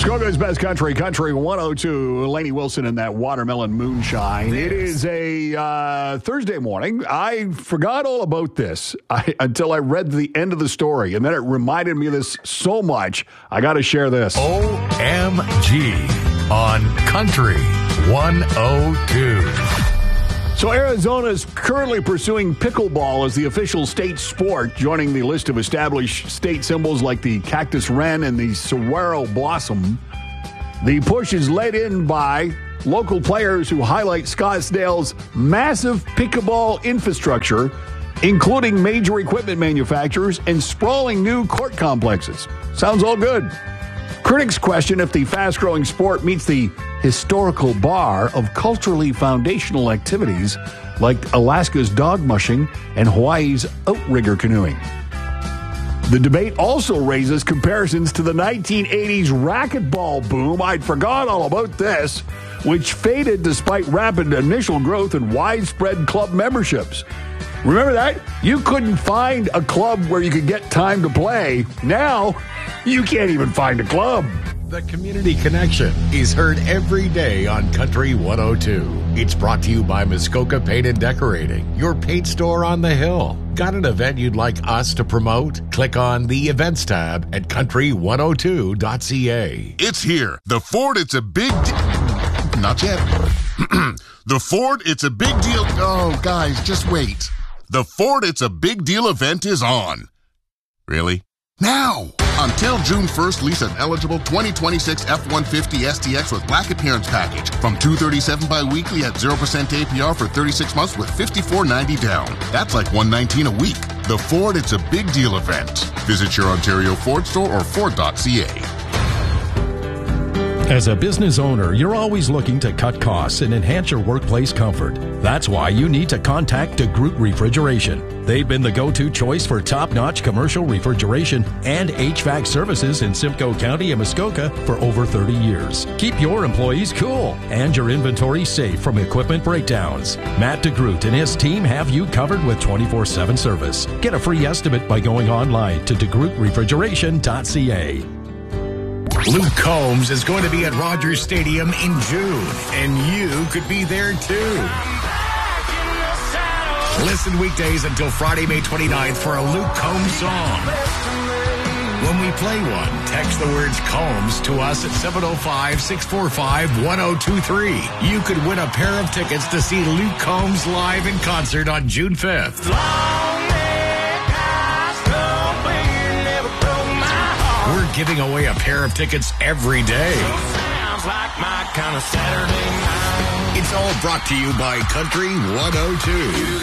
Muskoka's best country, Country 102. Lainey Wilson and that watermelon moonshine. It is a Thursday morning. I forgot all about this until I read the end of the story, and then it reminded me of this so much. I got to share this. OMG on Country 102. So Arizona is currently pursuing pickleball as the official state sport, joining the list of established state symbols like the cactus wren and the saguaro blossom. The push is led in by local players who highlight Scottsdale's massive pickleball infrastructure, including major equipment manufacturers and sprawling new court complexes. Sounds all good. Critics question if the fast-growing sport meets the historical bar of culturally foundational activities like Alaska's dog mushing and Hawaii's outrigger canoeing. The debate also raises comparisons to the 1980s racquetball boom. I'd forgot all about this, which faded despite rapid initial growth and widespread club memberships. Remember that? You couldn't find a club where you could get time to play. Now, you can't even find a club. The Community Connection is heard every day on Country 102. It's brought to you by Muskoka Paint and Decorating, your paint store on the hill. Got an event you'd like us to promote? Click on the Events tab at country102.ca. It's here. The Ford, it's a big Not yet. The Ford, it's a big deal. Oh, guys, just wait. The Ford, it's a big deal event is on. Really? Now! Until June 1st, lease an eligible 2026 F-150 STX with black appearance package from $237 bi-weekly at 0% APR for 36 months with $54.90 down. That's like $119 a week. The Ford, it's a big deal event. Visit your Ontario Ford store or Ford.ca. As a business owner, you're always looking to cut costs and enhance your workplace comfort. That's why you need to contact DeGroot Refrigeration. They've been the go-to choice for top-notch commercial refrigeration and HVAC services in Simcoe County and Muskoka for over 30 years. Keep your employees cool and your inventory safe from equipment breakdowns. Matt DeGroot and his team have you covered with 24/7 service. Get a free estimate by going online to degrootrefrigeration.ca. Luke Combs is going to be at Rogers Stadium in June, and you could be there too. Listen weekdays until Friday, May 29th for a Luke Combs song. When we play one, text the words Combs to us at 705-645-1023. You could win a pair of tickets to see Luke Combs live in concert on June 5th. We're giving away a pair of tickets every day. Sounds like my kind of Saturday night. It's all brought to you by Country 102.